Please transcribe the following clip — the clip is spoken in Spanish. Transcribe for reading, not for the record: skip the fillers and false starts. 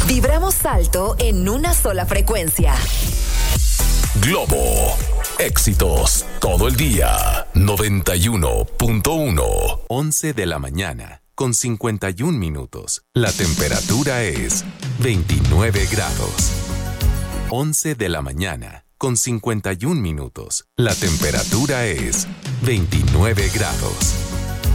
Vibramos alto en una sola frecuencia. Globo. Éxitos todo el día. 91.1. 11 de la mañana, con 51 minutos. La temperatura es 29 grados. 11 de la mañana, con 51 minutos. La temperatura es 29 grados.